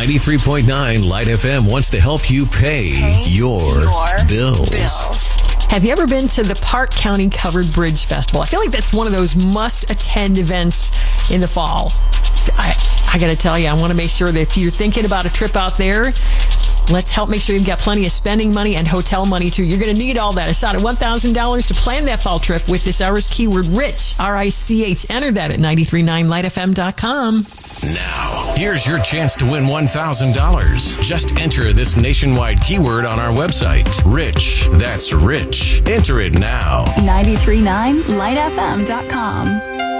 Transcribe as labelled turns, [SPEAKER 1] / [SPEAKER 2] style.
[SPEAKER 1] 93.9 Light FM wants to help you pay your bills.
[SPEAKER 2] Have you ever been to the Park County Covered Bridge Festival? I feel like that's one of those must-attend events in the fall. I got to tell you, I want to make sure that if you're thinking about a trip out there, let's help make sure you've got plenty of spending money and hotel money, too. You're going to need all that. It's out at $1,000 to plan that fall trip with this hour's keyword RICH, R-I-C-H. Enter that at 939lightfm.com.
[SPEAKER 1] Now, here's your chance to win $1,000. Just enter this nationwide keyword on our website. RICH. That's RICH. Enter it now.
[SPEAKER 3] 939lightfm.com.